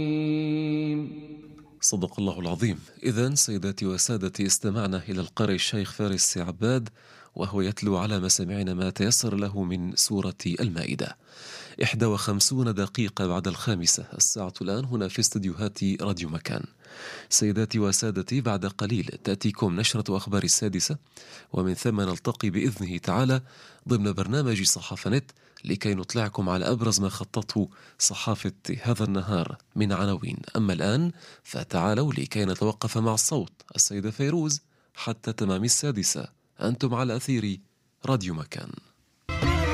صدق الله العظيم. إذن سيداتي وسادتي، استمعنا إلى القارئ الشيخ فارس عباد وهو يتلو على مسامعنا ما تيسر له من سورة المائدة. 51 دقيقة بعد 5 الساعة الآن هنا في استديوهات راديو مكان. سيداتي وسادتي، بعد قليل تأتيكم نشرة أخبار 6، ومن ثم نلتقي بإذنه تعالى ضمن برنامج صحافة نت لكي نطلعكم على أبرز ما خطته صحافة هذا النهار من عناوين. أما الآن فتعالوا لكي نتوقف مع الصوت السيدة فيروز حتى تمام 6. أنتم على أثير راديو مكان.